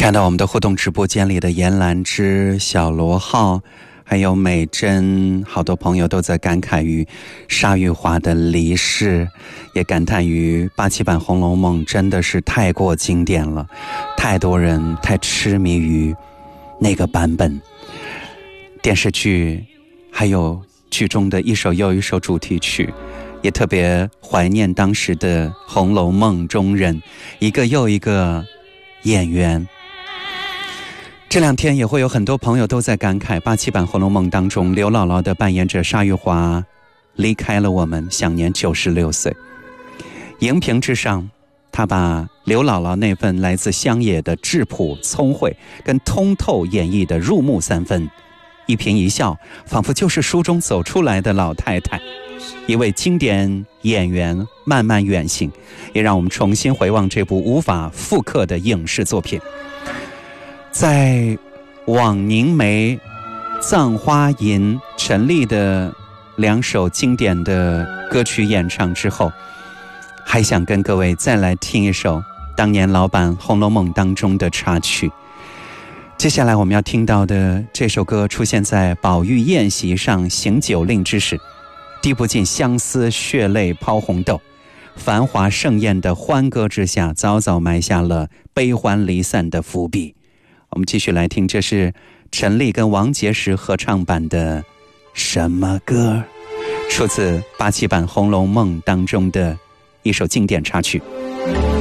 看到我们的互动直播间里的严兰芝、小罗浩还有美珍，好多朋友都在感慨于沙玉华的离世，也感叹于87版《红楼梦》真的是太过经典了，太多人太痴迷于那个版本。电视剧还有剧中的一首又一首主题曲，也特别怀念当时的《红楼梦》中人，一个又一个演员。这两天也会有很多朋友都在感慨87版《红楼梦》当中刘姥姥的扮演者沙玉华离开了我们，享年96岁。荧屏之上，他把刘姥姥那份来自乡野的质朴聪慧跟通透演绎的入木三分，一颦一笑仿佛就是书中走出来的老太太。一位经典演员慢慢远行，也让我们重新回望这部无法复刻的影视作品。在枉凝眉、葬花吟、陈丽的两首经典的歌曲演唱之后，还想跟各位再来听一首当年老版《红楼梦》当中的插曲。接下来我们要听到的这首歌出现在宝玉宴席上行酒令之时，滴不尽相思血泪抛红豆，繁华盛宴的欢歌之下，早早埋下了悲欢离散的伏笔。我们继续来听，这是陈丽跟王杰时合唱版的什么歌，出自87版《红楼梦》当中的一首经典插曲。